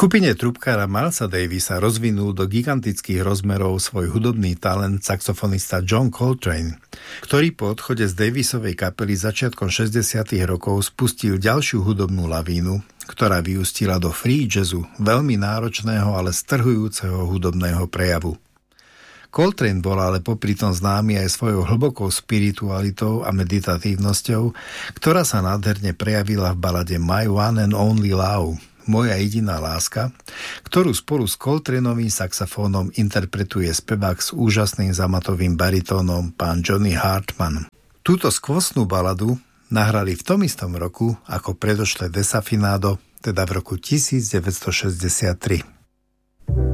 skupine trúbkára Milesa Davisa rozvinul do gigantických rozmerov svoj hudobný talent saxofonista John Coltrane, ktorý po odchode z Davisovej kapely začiatkom 60. rokov spustil ďalšiu hudobnú lavínu, ktorá vyústila do free jazzu, veľmi náročného, ale strhujúceho hudobného prejavu. Coltrane bol ale popri tom známy aj svojou hlbokou spiritualitou a meditatívnosťou, ktorá sa nádherne prejavila v balade My One and Only Love, Moja jediná láska, ktorú spolu s Coltraneovým saxofónom interpretuje spevák s úžasným zamatovým baritónom pán Johnny Hartman. Túto skvostnú baladu nahrali v tom istom roku ako predošlé Desafinado, teda v roku 1963.